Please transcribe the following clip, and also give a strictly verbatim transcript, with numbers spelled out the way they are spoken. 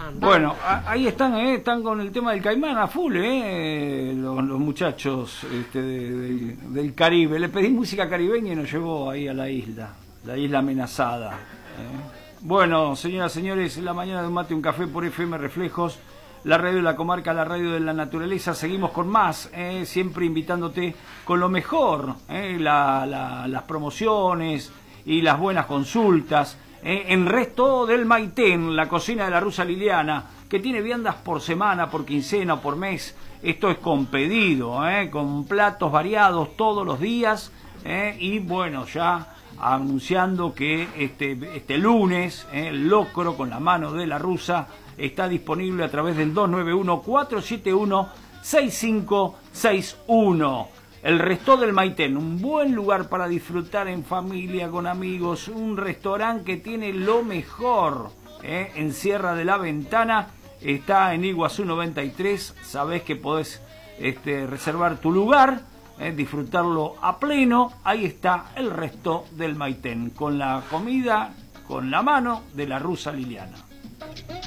caimán. Bueno, a, ahí están, eh, están con el tema del caimán a full, eh, los, los muchachos este, de, de, del Caribe. Le pedí música caribeña y nos llevó ahí a la isla, la isla amenazada. Eh. Bueno, señoras y señores, la mañana de un mate, un café por F M Reflejos, la radio de la comarca, la radio de la naturaleza. Seguimos con más, eh, siempre invitándote con lo mejor, eh, la, la, las promociones y las buenas consultas. Eh, en Resto del Maitén, la cocina de la rusa Liliana, que tiene viandas por semana, por quincena o por mes. Esto es con pedido, eh, con platos variados todos los días, eh, y bueno, ya anunciando que este, este lunes, eh, el locro con la mano de la rusa está disponible a través del dos nueve uno, cuatro siete uno, seis cinco seis uno. El Resto del Maitén, un buen lugar para disfrutar en familia, con amigos, un restaurante que tiene lo mejor, eh, en Sierra de la Ventana, está en Iguazú noventa y tres, sabés que podés este, reservar tu lugar, eh, disfrutarlo a pleno. Ahí está el Resto del Maitén, con la comida, con la mano de la rusa Liliana.